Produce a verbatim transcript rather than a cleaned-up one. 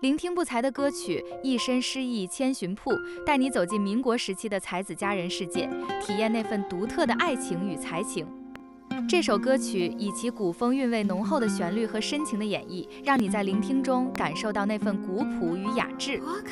聆听不才的歌曲，一身诗意千寻瀑，带你走进民国时期的才子佳人世界，体验那份独特的爱情与才情。这首歌曲以其古风韵味浓厚的旋律和深情的演绎，让你在聆听中感受到那份古朴与雅致。